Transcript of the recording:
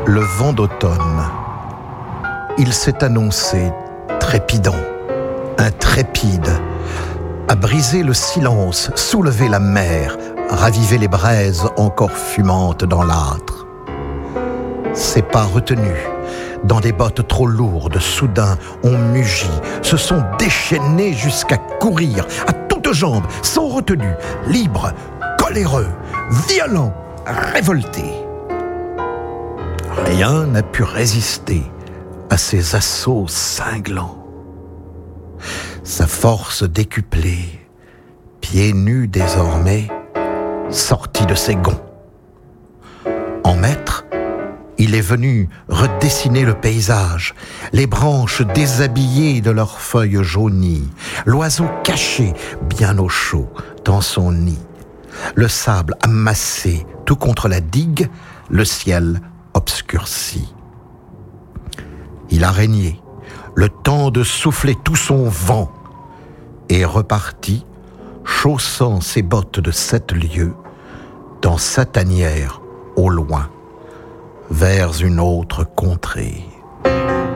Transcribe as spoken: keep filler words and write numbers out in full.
Le vent d'automne. Il s'est annoncé trépidant, intrépide, a brisé le silence, soulevé la mer, ravivé les braises encore fumantes dans l'âtre. Ses pas retenus, dans des bottes trop lourdes, soudain ont mugi, se sont déchaînés jusqu'à courir, à toutes jambes, sans retenue, libres, coléreux, violents, révoltés. Rien n'a pu résister à ces assauts cinglants. Sa force décuplée, pieds nus désormais, sortit de ses gonds. En maître, il est venu redessiner le paysage, les branches déshabillées de leurs feuilles jaunies, l'oiseau caché bien au chaud dans son nid, le sable amassé tout contre la digue, le ciel obscurci. Il a régné, le temps de souffler tout son vent, et reparti, chaussant ses bottes de sept lieues, dans sa tanière au loin, vers une autre contrée.